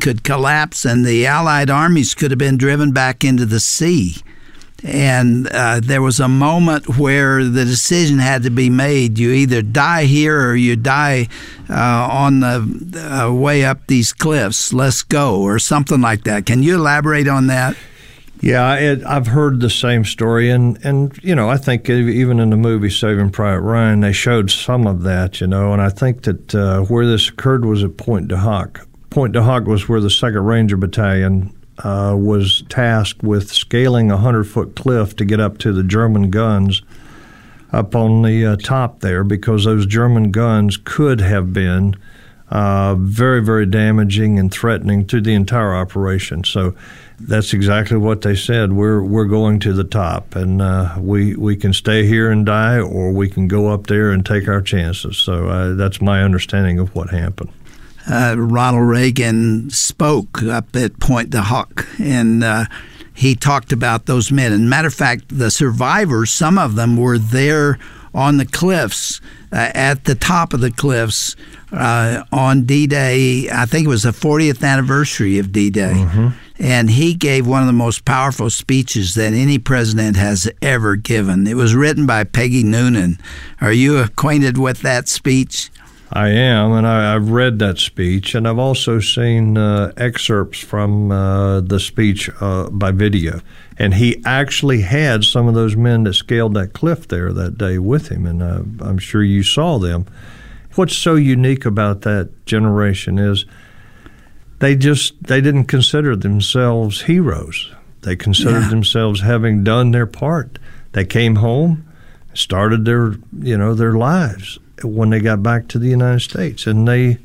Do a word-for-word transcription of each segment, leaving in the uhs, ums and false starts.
could collapse and the Allied armies could have been driven back into the sea. And uh, there was a moment where the decision had to be made. You either die here or you die uh, on the uh, way up these cliffs. Let's go, or something like that. Can you elaborate on that? Yeah, it, I've heard the same story, and, and you know, I think even in the movie Saving Private Ryan, they showed some of that, you know, and I think that uh, where this occurred was at Pointe du Hoc. Pointe du Hoc was where the second Ranger Battalion uh, was tasked with scaling a hundred-foot cliff to get up to the German guns up on the uh, top there, because those German guns could have been uh, very, very damaging and threatening to the entire operation. So that's exactly what they said. We're we're going to the top, and uh, we we can stay here and die, or we can go up there and take our chances. So uh, that's my understanding of what happened. Uh, Ronald Reagan spoke up at Pointe du Hoc, and uh, he talked about those men. And matter of fact, the survivors, some of them were there on the cliffs, uh, at the top of the cliffs uh, on D-Day. I think it was the fortieth anniversary of D-Day. Mm-hmm. And he gave one of the most powerful speeches that any president has ever given. It was written by Peggy Noonan. Are you acquainted with that speech? I am, and I, I've read that speech, and I've also seen uh, excerpts from uh, the speech uh, by video. And he actually had some of those men that scaled that cliff there that day with him, and uh, I'm sure you saw them. What's so unique about that generation is they just they didn't consider themselves heroes. They considered yeah. themselves having done their part. They came home, started their you know their lives when they got back to the United States, and they,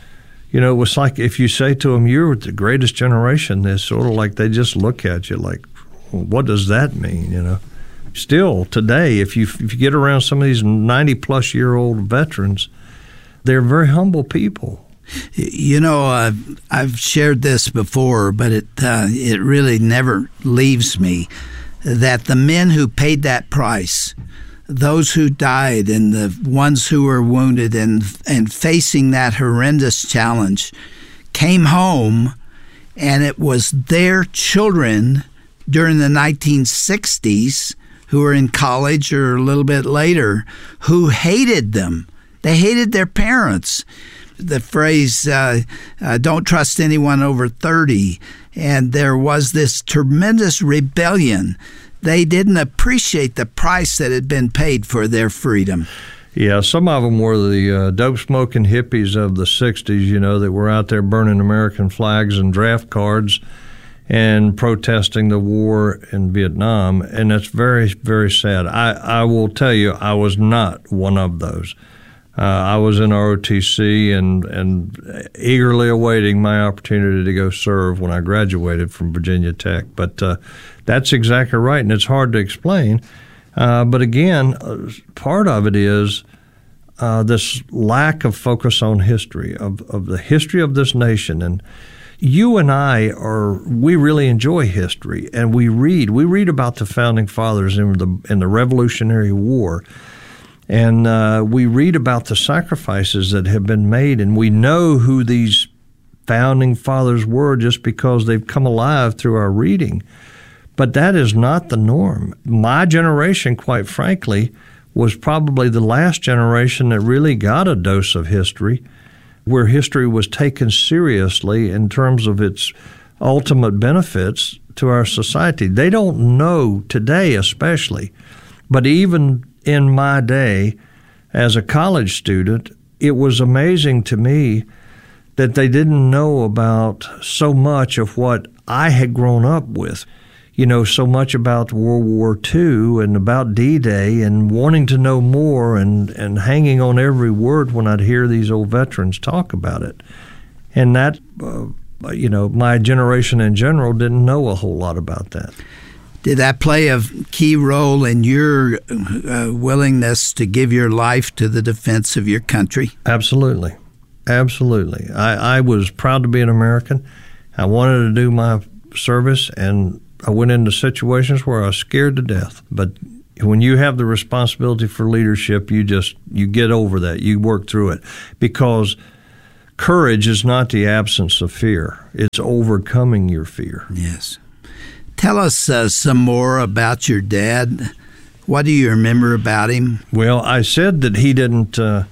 you know, it was like if you say to them, "You're the greatest generation," they're sort of like they just look at you like, well, "What does that mean?" You know. Still today, if you if you get around some of these ninety plus year old veterans, they're very humble people. You know, uh, I've shared this before, but it uh, it really never leaves me that the men who paid that price, those who died and the ones who were wounded and and facing that horrendous challenge, came home, and it was their children during the nineteen sixties who were in college or a little bit later who hated them. They hated their parents. The phrase, uh, uh, don't trust anyone over thirty. And there was this tremendous rebellion. They didn't appreciate the price that had been paid for their freedom. Yeah, some of them were the uh, dope-smoking hippies of the sixties, you know, that were out there burning American flags and draft cards and protesting the war in Vietnam. And that's very, very sad. I, I will tell you, I was not one of those. Uh, I was in R O T C and, and eagerly awaiting my opportunity to go serve when I graduated from Virginia Tech. But uh, that's exactly right, and it's hard to explain. Uh, but again, uh, part of it is uh, this lack of focus on history, of, of the history of this nation. And you and I are, we really enjoy history, and we read. We read about the Founding Fathers in the, in the Revolutionary War. And uh, we read about the sacrifices that have been made, and we know who these founding fathers were just because they've come alive through our reading. But that is not the norm. My generation, quite frankly, was probably the last generation that really got a dose of history, where history was taken seriously in terms of its ultimate benefits to our society. They don't know today especially, but even in my day, as a college student, it was amazing to me that they didn't know about so much of what I had grown up with. You know, so much about World War Two and about D-Day, and wanting to know more and, and hanging on every word when I'd hear these old veterans talk about it. And that, uh, you know, my generation in general didn't know a whole lot about that. Did that play a key role in your uh, willingness to give your life to the defense of your country? Absolutely. Absolutely. I, I was proud to be an American. I wanted to do my service, and I went into situations where I was scared to death. But when you have the responsibility for leadership, you just you get over that. You work through it. Because courage is not the absence of fear. It's overcoming your fear. Yes. Tell us uh, some more about your dad. What do you remember about him? Well, I said that he didn't uh,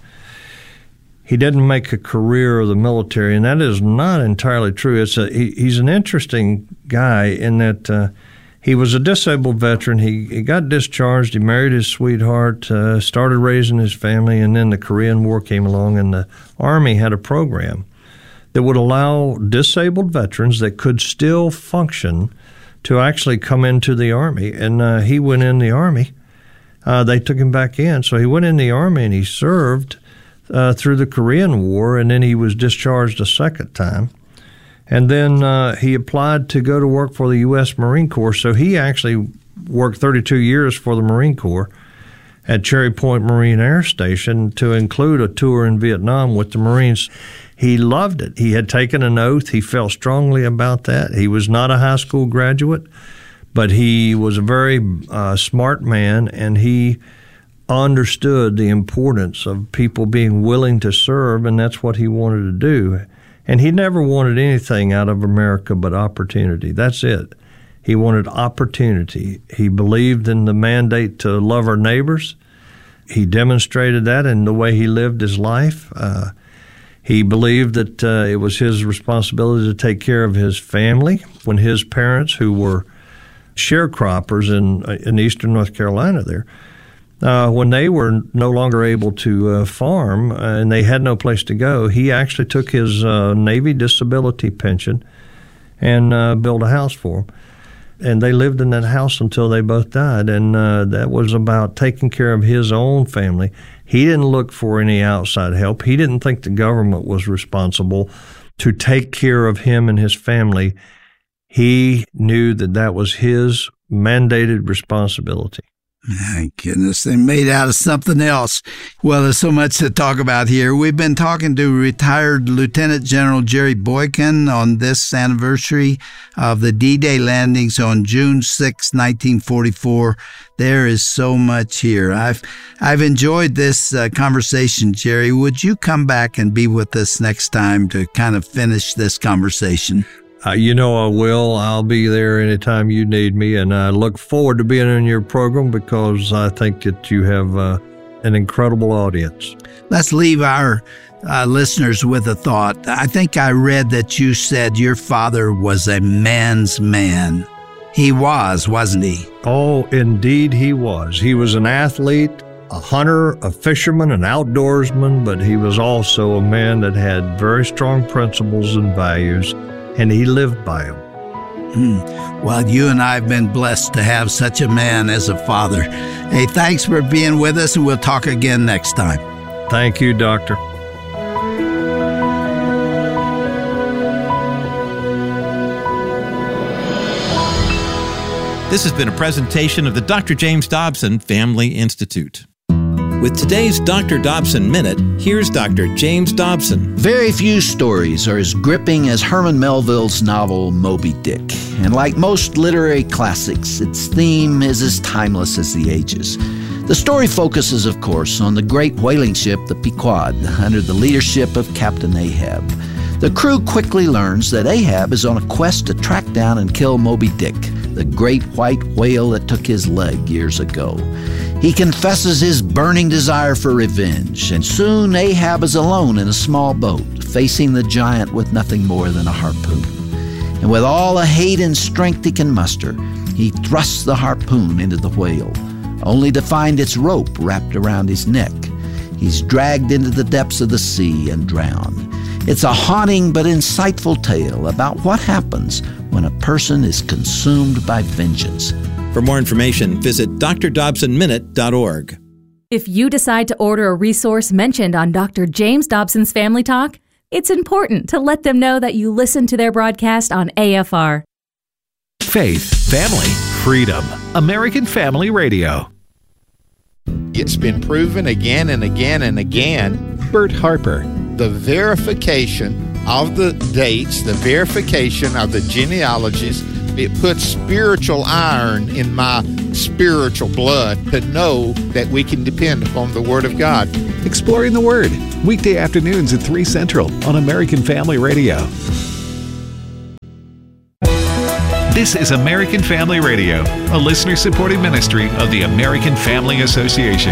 he didn't make a career of the military, and that is not entirely true. It's a he, he's an interesting guy in that uh, he was a disabled veteran. He, he got discharged. He married his sweetheart, uh, started raising his family, and then the Korean War came along, and the Army had a program that would allow disabled veterans that could still function to actually come into the Army. And uh, he went in the Army. Uh, they took him back in. So he went in the Army, and he served uh, through the Korean War, and then he was discharged a second time. And then uh, he applied to go to work for the U S Marine Corps. So he actually worked thirty-two years for the Marine Corps at Cherry Point Marine Air Station to include a tour in Vietnam with the Marines. He loved it. He had taken an oath. He felt strongly about that. He was not a high school graduate, but he was a very uh, smart man, and he understood the importance of people being willing to serve, and that's what he wanted to do. And he never wanted anything out of America but opportunity. That's it. He wanted opportunity. He believed in the mandate to love our neighbors. He demonstrated that in the way he lived his life. Uh, he believed that uh, it was his responsibility to take care of his family when his parents, who were sharecroppers in, in eastern North Carolina there, Uh, when they were no longer able to uh, farm uh, and they had no place to go, he actually took his uh, Navy disability pension and uh, built a house for them. And they lived in that house until they both died, and uh, that was about taking care of his own family. He didn't look for any outside help. He didn't think the government was responsible to take care of him and his family. He knew that that was his mandated responsibility. My goodness, they made out of something else. Well, there's so much to talk about here. We've been talking to retired Lieutenant General Jerry Boykin on this anniversary of the D-Day landings on June sixth, nineteen forty-four. There is so much here. I've I've enjoyed this uh, conversation, Jerry. Would you come back and be with us next time to kind of finish this conversation? Uh, you know I will. I'll be there anytime you need me, and I look forward to being in your program because I think that you have uh, an incredible audience. Let's leave our uh, listeners with a thought. I think I read that you said your father was a man's man. He was, wasn't he? Oh, indeed he was. He was an athlete, a hunter, a fisherman, an outdoorsman, but he was also a man that had very strong principles and values, and he lived by them. Hmm. Well, you and I have been blessed to have such a man as a father. Hey, thanks for being with us, and we'll talk again next time. Thank you, Doctor. This has been a presentation of the Doctor James Dobson Family Institute. With today's Doctor Dobson Minute, here's Doctor James Dobson. Very few stories are as gripping as Herman Melville's novel Moby Dick. And like most literary classics, its theme is as timeless as the ages. The story focuses, of course, on the great whaling ship, the Pequod, under the leadership of Captain Ahab. The crew quickly learns that Ahab is on a quest to track down and kill Moby Dick, the great white whale that took his leg years ago. He confesses his burning desire for revenge, and soon Ahab is alone in a small boat, facing the giant with nothing more than a harpoon. And with all the hate and strength he can muster, he thrusts the harpoon into the whale, only to find its rope wrapped around his neck. He's dragged into the depths of the sea and drowned. It's a haunting but insightful tale about what happens when a person is consumed by vengeance. For more information, visit d r dobson minute dot org. If you decide to order a resource mentioned on Doctor James Dobson's Family Talk, it's important to let them know that you listen to their broadcast on A F R. Faith, family, freedom. American Family Radio. It's been proven again and again and again. Bert Harper, the verification of the dates, the verification of the genealogies It puts spiritual iron in my spiritual blood to know that we can depend upon the Word of God. Exploring the Word, weekday afternoons at three Central on American Family Radio. This is American Family Radio, a listener-supported ministry of the American Family Association.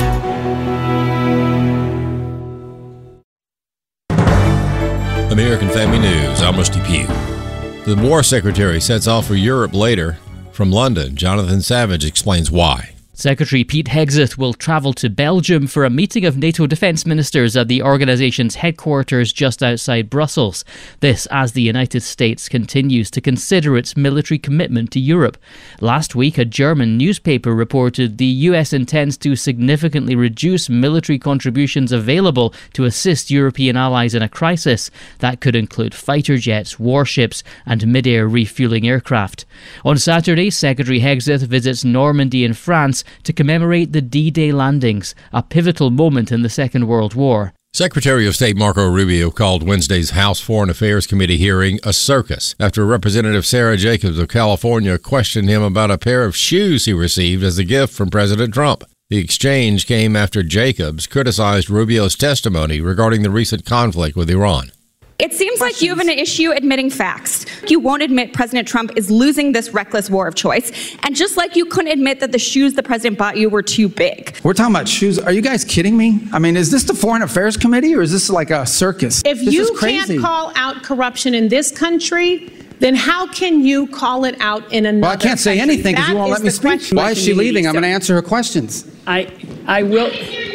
American Family News, I'm Rusty Pugh. The War Secretary sets off for Europe later. From London, Jonathan Savage explains why. Secretary Pete Hegseth will travel to Belgium for a meeting of NATO defence ministers at the organisation's headquarters just outside Brussels. This as the United States continues to consider its military commitment to Europe. Last week, a German newspaper reported the U S intends to significantly reduce military contributions available to assist European allies in a crisis. That could include fighter jets, warships and mid-air refuelling aircraft. On Saturday, Secretary Hegseth visits Normandy in France to commemorate the D-Day landings, a pivotal moment in the Second World War. Secretary of State Marco Rubio called Wednesday's House Foreign Affairs Committee hearing a circus after Representative Sarah Jacobs of California questioned him about a pair of shoes he received as a gift from President Trump. The exchange came after Jacobs criticized Rubio's testimony regarding the recent conflict with Iran. It seems like you have an issue admitting facts. You won't admit President Trump is losing this reckless war of choice. And just like you couldn't admit that the shoes the president bought you were too big. We're talking about shoes. Are you guys kidding me? I mean, is this the Foreign Affairs Committee or is this like a circus? If this you can't call out corruption in this country, then how can you call it out in another Well, I can't say country? anything because you won't let me speak. Why is she leaving? I'm going to answer her questions. I, I will.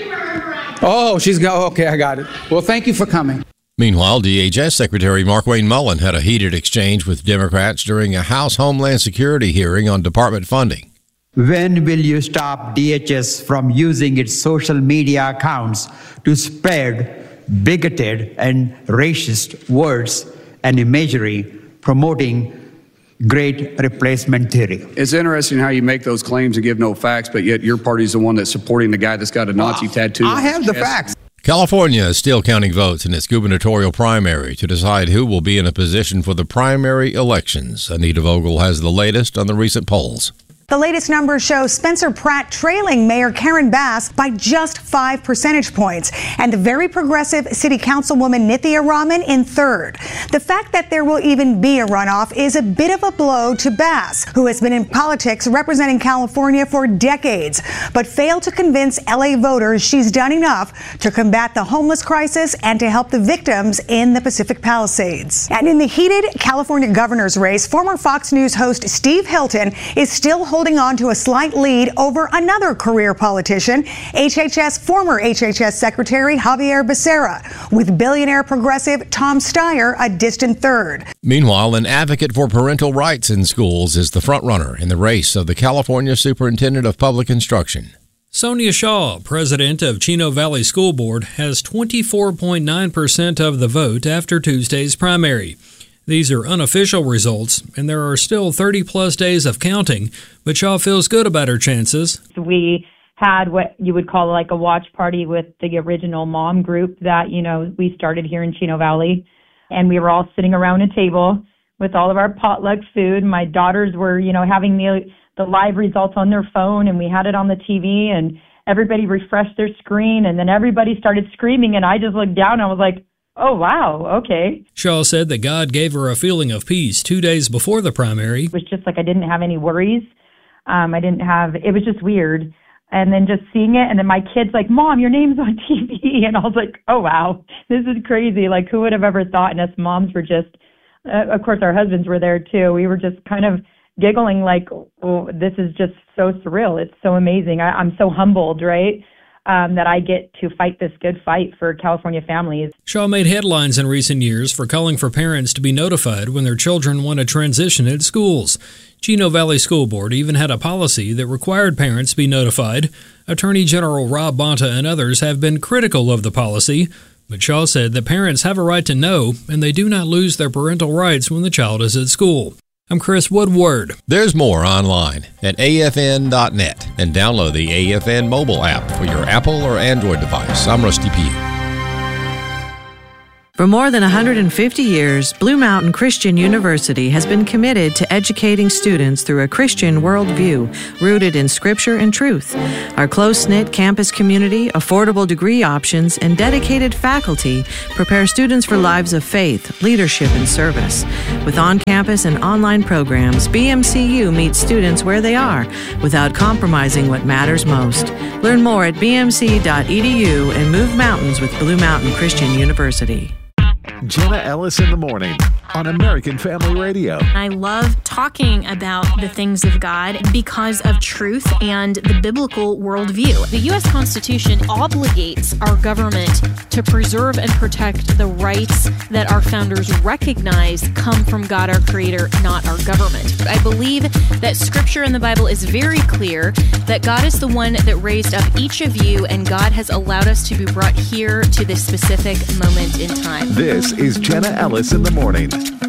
Oh, she's go. Okay, I got it. Well, thank you for coming. Meanwhile, D H S Secretary Markwayne Mullin had a heated exchange with Democrats during a House Homeland Security hearing on department funding. When will you stop D H S from using its social media accounts to spread bigoted and racist words and imagery promoting great replacement theory? It's interesting how you make those claims and give no facts, but yet your party's the one that's supporting the guy that's got a Nazi well, tattoo. I have the facts. California is still counting votes in its gubernatorial primary to decide who will be in a position for the primary elections. Anita Vogel has the latest on the recent polls. The latest numbers show Spencer Pratt trailing Mayor Karen Bass by just five percentage points, and the very progressive City Councilwoman Nithya Raman in third. The fact that there will even be a runoff is a bit of a blow to Bass, who has been in politics representing California for decades, but failed to convince L A voters she's done enough to combat the homeless crisis and to help the victims in the Pacific Palisades. And in the heated California governor's race, former Fox News host Steve Hilton is still holding on to a slight lead over another career politician, H H S former H H S Secretary Javier Becerra, with billionaire progressive Tom Steyer a distant third. Meanwhile, an advocate for parental rights in schools is the frontrunner in the race of the California Superintendent of Public Instruction. Sonia Shaw, president of Chino Valley School Board, has twenty-four point nine percent of the vote after Tuesday's primary. These are unofficial results, and there are still thirty plus days of counting, but Shaw feels good about her chances. We had what you would call like a watch party with the original mom group that, you know, we started here in Chino Valley, and we were all sitting around a table with all of our potluck food. My daughters were, you know, having the, the live results on their phone, and we had it on the T V, and everybody refreshed their screen, and then everybody started screaming, and I just looked down and I was like, oh, wow, okay. Shaw said that God gave her a feeling of peace two days before the primary. It was just like I didn't have any worries. Um, I didn't have, it was just weird. And then just seeing it, and then my kid's like, Mom, your name's on T V. And I was like, oh, wow, this is crazy. Like, who would have ever thought? And us moms were just, uh, of course, our husbands were there, too. We were just kind of giggling like, oh, this is just so surreal. It's so amazing. I, I'm so humbled, right? Um, that I get to fight this good fight for California families. Shaw made headlines in recent years for calling for parents to be notified when their children want to transition at schools. Chino Valley School Board even had a policy that required parents be notified. Attorney General Rob Bonta and others have been critical of the policy, but Shaw said that parents have a right to know, and they do not lose their parental rights when the child is at school. I'm Chris Woodward. There's more online at A F N dot net and download the A F N mobile app for your Apple or Android device. I'm Rusty Pugh. For more than one hundred fifty years, Blue Mountain Christian University has been committed to educating students through a Christian worldview rooted in Scripture and truth. Our close-knit campus community, affordable degree options, and dedicated faculty prepare students for lives of faith, leadership, and service. With on-campus and online programs, B M C U meets students where they are without compromising what matters most. Learn more at b m c dot e d u and move mountains with Blue Mountain Christian University. Jenna Ellis in the morning on American Family Radio. I love talking about the things of God because of truth and the biblical worldview. The U S Constitution obligates our government to preserve and protect the rights that our founders recognize come from God, our Creator, not our government. I believe that Scripture in the Bible is very clear that God is the one that raised up each of you, and God has allowed us to be brought here to this specific moment in time. This is Jenna Ellis in the morning.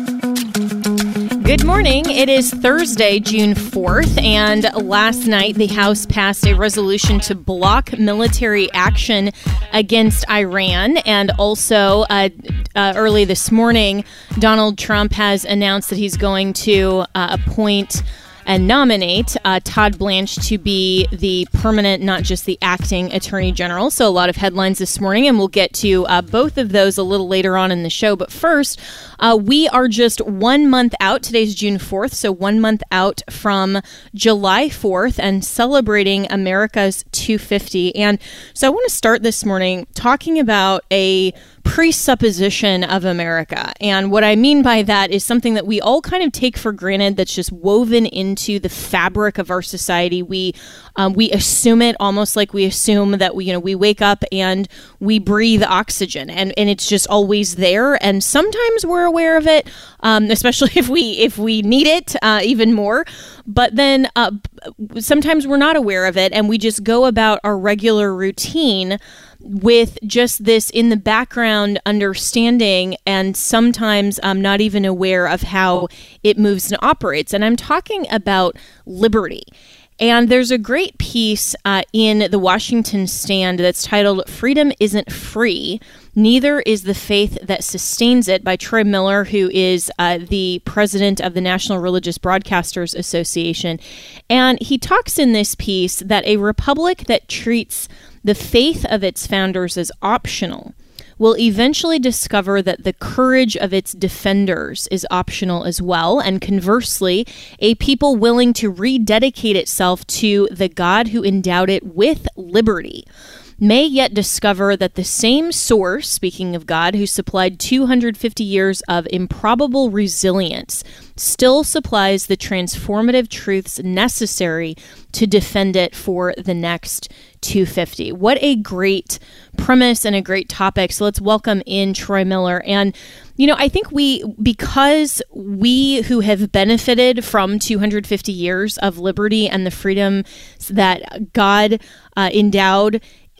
Good morning. It is Thursday, June fourth, and last night the House passed a resolution to block military action against Iran. And also, uh, uh, early this morning, Donald Trump has announced that he's going to uh, appoint and nominate uh, Todd Blanche to be the permanent, not just the acting Attorney General. So a lot of headlines this morning, and we'll get to uh, both of those a little later on in the show. But first, uh, we are just one month out. Today's June fourth, so one month out from July fourth and celebrating America's two fifty. And so I want to start this morning talking about a presupposition of America. And what I mean by that is something that we all kind of take for granted that's just woven into the fabric of our society. We um, we assume it almost like we assume that we, you know, we wake up and we breathe oxygen, and, and it's just always there. And sometimes we're aware of it, um, especially if we if we need it uh, even more. But then uh, sometimes we're not aware of it, and we just go about our regular routine with just this in the background understanding, and sometimes I'm not even aware of how it moves and operates. And I'm talking about liberty. And there's a great piece uh, in the Washington Stand that's titled "Freedom Isn't Free, Neither is the Faith That Sustains It" by Troy Miller, who is uh, the president of the National Religious Broadcasters Association. And he talks in this piece that a republic that treats the faith of its founders as optional will eventually discover that the courage of its defenders is optional as well. And conversely, a people willing to rededicate itself to the God who endowed it with liberty may yet discover that the same source, speaking of God, who supplied two hundred fifty years of improbable resilience, still supplies the transformative truths necessary to defend it for the next two hundred fifty. What a great premise and a great topic. So let's welcome in Troy Miller. And, you know, I think we, because we who have benefited from two hundred fifty years of liberty and the freedom that God uh, endowed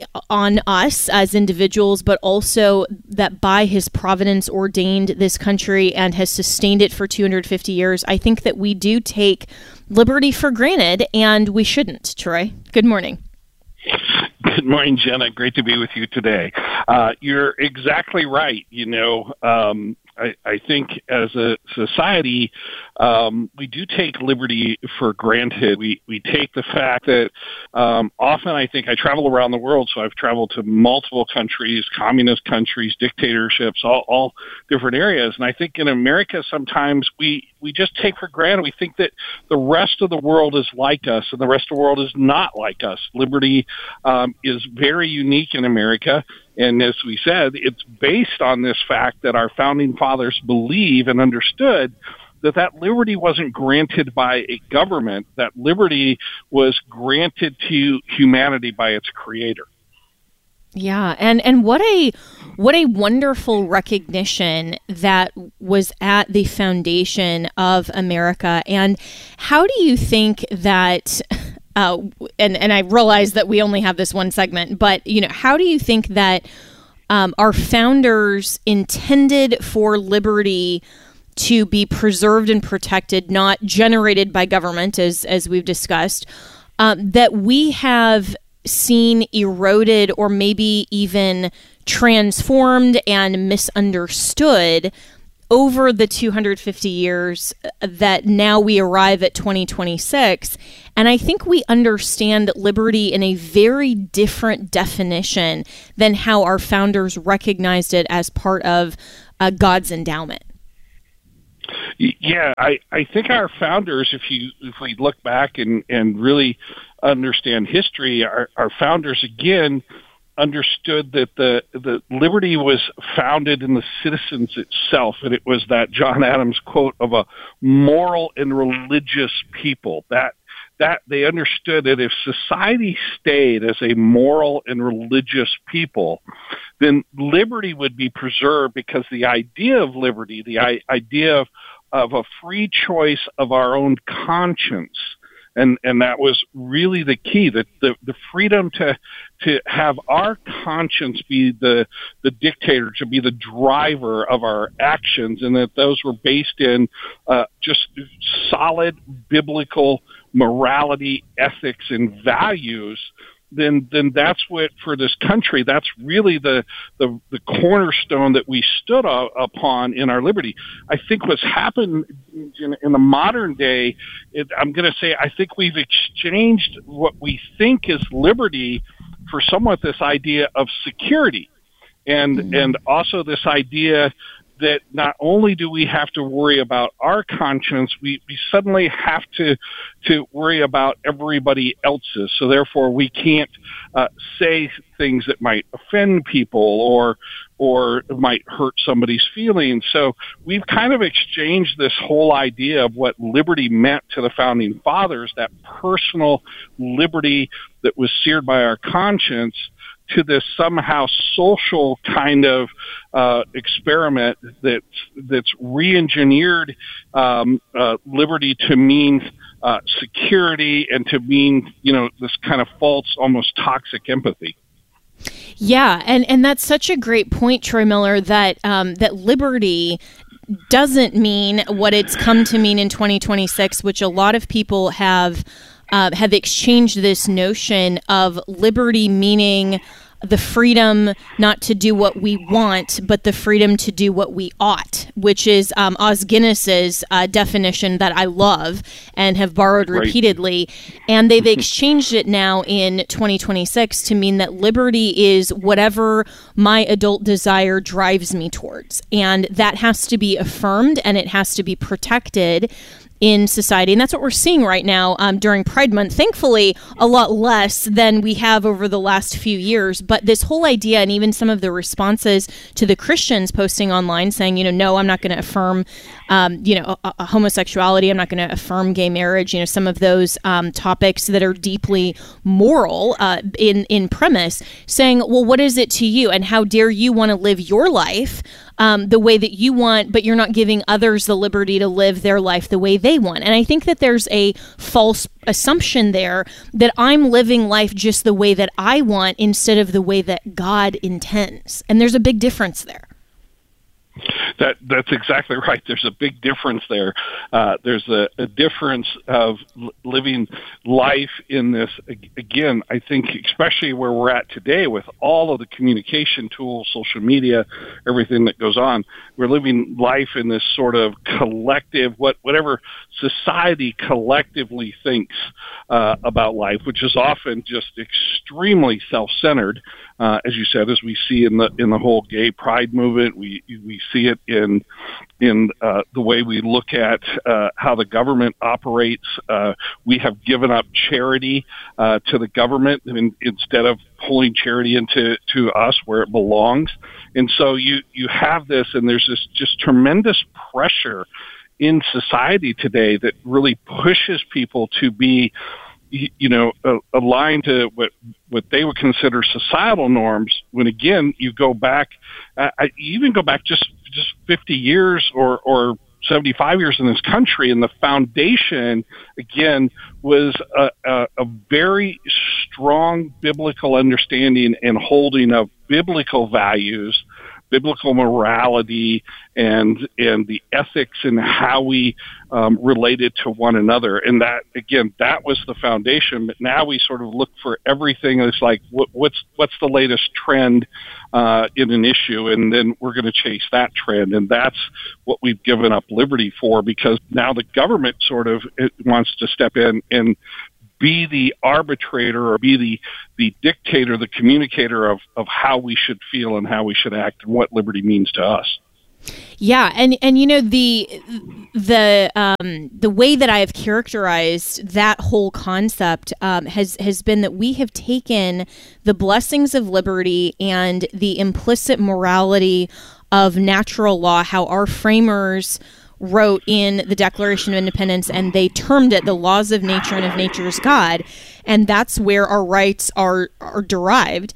on us as individuals, but also that by his providence ordained this country and has sustained it for two hundred fifty years, I think that we do take liberty for granted, and we shouldn't. Troy, good morning. Good morning, Jenna. Great to be with you today. Uh, you're exactly right. You know, um, I, I think as a society, um, we do take liberty for granted. We we take the fact that um, often I think I travel around the world, so I've traveled to multiple countries, communist countries, dictatorships, all, all different areas. And I think in America sometimes we, we just take for granted. We think that the rest of the world is like us and the rest of the world is not like us. Liberty um, is very unique in America. And as we said, it's based on this fact that our founding fathers believe and understood that that liberty wasn't granted by a government, that liberty was granted to humanity by its creator. Yeah, and, and what a what a wonderful recognition that was at the foundation of America. And how do you think that Uh, and, and I realize that we only have this one segment, but, you know, how do you think that um, our founders intended for liberty to be preserved and protected, not generated by government, as, as we've discussed, um, that we have seen eroded or maybe even transformed and misunderstood over the two hundred fifty years that now we arrive at twenty twenty-six. And I think we understand liberty in a very different definition than how our founders recognized it as part of uh, God's endowment. Yeah, I, I think our founders, if you if we look back and, and really understand history, our, our founders, again, understood that the the liberty was founded in the citizens itself, and it was that John Adams quote of a moral and religious people. That that they understood that if society stayed as a moral and religious people, then liberty would be preserved, because the idea of liberty, the I- idea of, of a free choice of our own conscience, And and that was really the key, that the, the freedom to to have our conscience be the the dictator, to be the driver of our actions, and that those were based in uh, just solid biblical morality, ethics, and values. Then, then that's what, for this country, that's really the, the, the cornerstone that we stood a, upon in our liberty. I think what's happened in, in the modern day, it, I'm going to say, I think we've exchanged what we think is liberty for somewhat this idea of security, and mm-hmm. and also this idea that not only do we have to worry about our conscience, we, we suddenly have to to worry about everybody else's. So therefore, we can't uh, say things that might offend people or or might hurt somebody's feelings. So we've kind of exchanged this whole idea of what liberty meant to the Founding Fathers, that personal liberty that was seared by our conscience, to this somehow social kind of uh, experiment that's that's re-engineered um, uh, liberty to mean uh, security, and to mean, you know, this kind of false, almost toxic empathy. Yeah, and, and that's such a great point, Troy Miller, that um, that liberty doesn't mean what it's come to mean in twenty twenty-six, which a lot of people have uh, have exchanged this notion of liberty meaning the freedom not to do what we want, but the freedom to do what we ought, which is um, Os Guinness's uh, definition that I love and have borrowed Right. repeatedly. And they've exchanged it now in twenty twenty-six to mean that liberty is whatever my adult desire drives me towards. And that has to be affirmed, and it has to be protected in society. And that's what we're seeing right now um, during Pride Month. Thankfully, a lot less than we have over the last few years. But this whole idea, and even some of the responses to the Christians posting online saying, you know, no, I'm not going to affirm, um, you know, a, a homosexuality. I'm not going to affirm gay marriage. You know, some of those um, topics that are deeply moral uh, in, in premise, saying, well, what is it to you? And how dare you want to live your life Um, the way that you want, but you're not giving others the liberty to live their life the way they want. And I think that there's a false assumption there that I'm living life just the way that I want instead of the way that God intends. And there's a big difference there. That that's exactly right. There's a big difference there. Uh, there's a, a difference of l- living life in this. Again, I think especially where we're at today with all of the communication tools, social media, everything that goes on, we're living life in this sort of collective, what whatever society collectively thinks uh, about life, which is often just extremely self-centered. Uh, as you said, as we see in the in the whole gay pride movement, we we see it in in uh, the way we look at uh, how the government operates. Uh, we have given up charity uh, to the government in, instead of pulling charity into to us where it belongs. And so you you have this, and there's this just tremendous pressure in society today that really pushes people to be, you know, uh, aligned to what what they would consider societal norms. When again, you go back, uh, I even go back just just fifty years or or seventy-five years in this country, and the foundation again was a, a, a very strong biblical understanding and holding of biblical values biblical morality and and the ethics and how we um, related to one another. And that, again, that was the foundation. But now we sort of look for everything. It's like, what, what's what's the latest trend uh, in an issue, and then we're going to chase that trend. And that's what we've given up liberty for, because now the government sort of it wants to step in and be the arbitrator or be the, the dictator, the communicator of, of how we should feel and how we should act and what liberty means to us. Yeah, and, and you know, the the um, the way that I have characterized that whole concept um, has has been that we have taken the blessings of liberty and the implicit morality of natural law, how our framers wrote in the Declaration of Independence, and they termed it the laws of nature and of nature's God, and that's where our rights are are derived.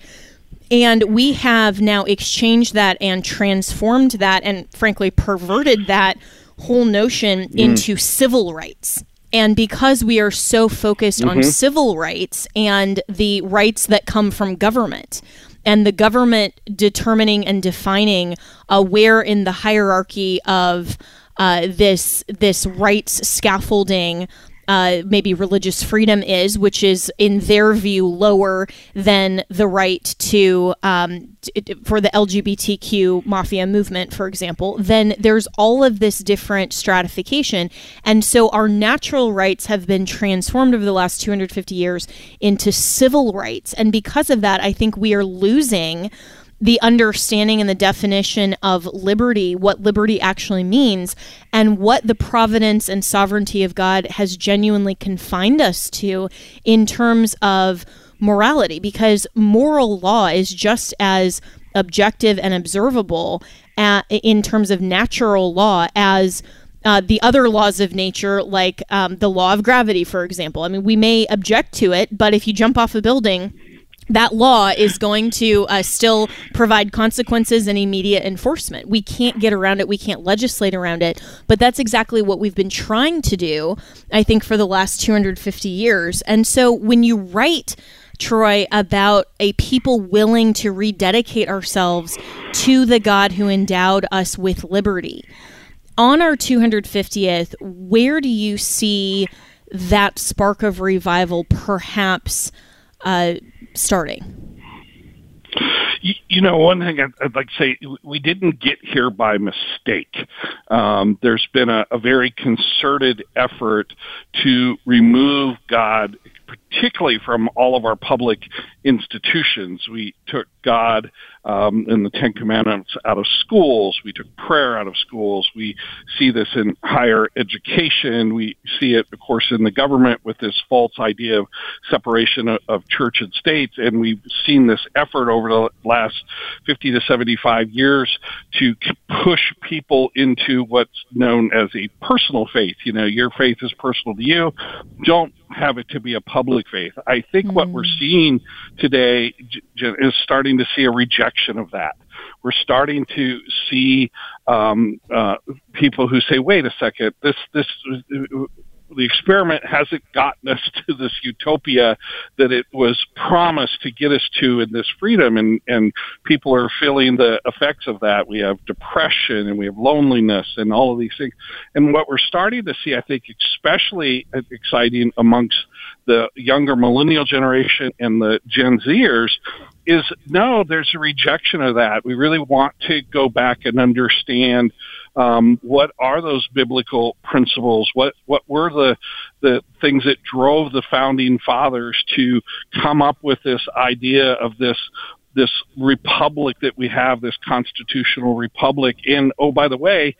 And we have now exchanged that and transformed that and frankly perverted that whole notion mm. into civil rights. And because we are so focused mm-hmm. on civil rights and the rights that come from government, and the government determining and defining uh, where in the hierarchy of uh, this this rights scaffolding Uh, maybe religious freedom is, which is in their view lower than the right to um, t- for the L G B T Q mafia movement, for example, then there's all of this different stratification. And so our natural rights have been transformed over the last two hundred fifty years into civil rights. And because of that, I think we are losing the understanding and the definition of liberty, what liberty actually means, and what the providence and sovereignty of God has genuinely confined us to in terms of morality, because moral law is just as objective and observable at, in terms of natural law as Uh, the other laws of nature, like um, the law of gravity, for example. I mean, we may object to it, but if you jump off a building, that law is going to uh, still provide consequences and immediate enforcement. We can't get around it. We can't legislate around it. But that's exactly what we've been trying to do, I think, for the last two hundred fifty years. And so when you write, Troy, about a people willing to rededicate ourselves to the God who endowed us with liberty, on our two hundred fiftieth, where do you see that spark of revival perhaps uh, starting? You, you know, one thing I'd, I'd like to say, we didn't get here by mistake. Um, there's been a, a very concerted effort to remove God, particularly from all of our public institutions. We took God um, and the Ten Commandments out of schools. We took prayer out of schools. We see this in higher education. We see it, of course, in the government with this false idea of separation of, of church and state. And we've seen this effort over the last fifty to seventy-five years to push people into what's known as a personal faith. You know, your faith is personal to you. Don't have it to be a public faith. I think mm. what we're seeing today is starting to see a rejection of that. We're starting to see um, uh, people who say, "Wait a second, this this." Uh, the experiment hasn't gotten us to this utopia that it was promised to get us to in this freedom, and, and people are feeling the effects of that. We have depression and we have loneliness and all of these things. And what we're starting to see, I think, especially exciting amongst the younger millennial generation and the Gen Zers, is no, there's a rejection of that. We really want to go back and understand Um, what are those biblical principles? What what were the the things that drove the founding fathers to come up with this idea of this this republic that we have, this constitutional republic? And oh, by the way,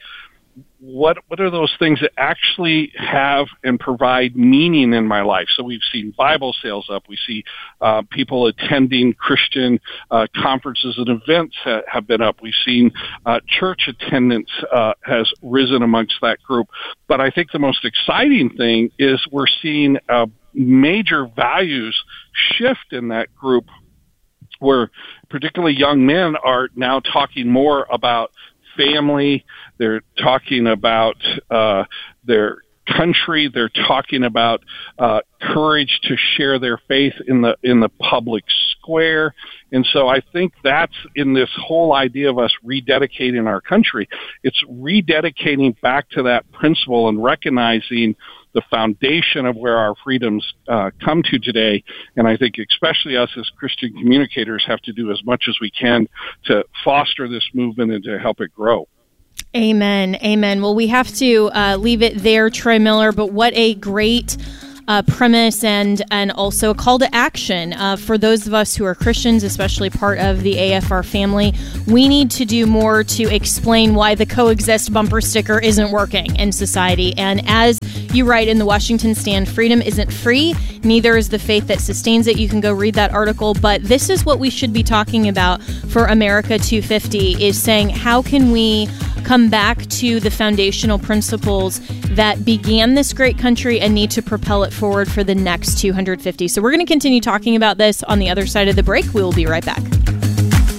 what what are those things that actually have and provide meaning in my life? So we've seen Bible sales up. We see uh, people attending Christian uh, conferences and events ha- have been up. We've seen uh, church attendance uh, has risen amongst that group. But I think the most exciting thing is we're seeing a major values shift in that group, where particularly young men are now talking more about family. They're talking about uh, their country. They're talking about uh, courage to share their faith in the in the public square. And so I think that's in this whole idea of us rededicating our country. It's rededicating back to that principle and recognizing the foundation of where our freedoms uh, come to today. And I think especially us as Christian communicators have to do as much as we can to foster this movement and to help it grow. Amen. Amen. Well, we have to uh, leave it there, Troy Miller, but what a great Uh, premise and and also a call to action uh, for those of us who are Christians, especially part of the A F R family. We need to do more to explain why the coexist bumper sticker isn't working in society. And as you write in the Washington Stand, freedom isn't free, neither is the faith that sustains it. You can go read that article, but this is what we should be talking about for America two fifty, is saying how can we come back to the foundational principles that began this great country and need to propel it forward for the next two hundred fifty. So we're going to continue talking about this on the other side of the break. We will be right back.